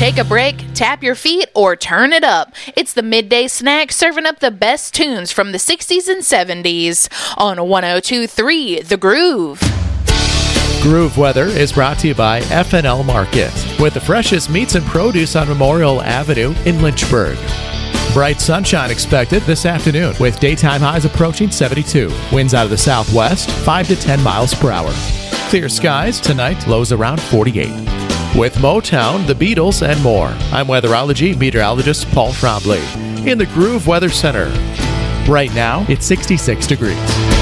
Take a break, tap your feet, or turn it up. It's the midday snack serving up the best tunes from the 60s and 70s on 102.3 The Groove. Groove Weather is brought to you by F&L Market, with the freshest meats and produce on Memorial Avenue in Lynchburg. Bright sunshine expected this afternoon, with daytime highs approaching 72. Winds out of the southwest, 5 to 10 miles per hour. Clear skies tonight, lows around 48. With Motown, the Beatles, and more, I'm weatherology meteorologist Paul Trombley in the Groove Weather Center. Right now, it's 66 degrees.